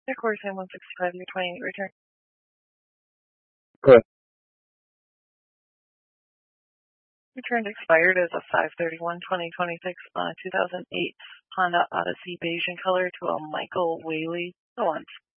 Record time 165, your 28 return. Good. Returned expired as of 5/31/2026 on a 2008 Honda Odyssey beige in color to a Michael Whaley. Go on.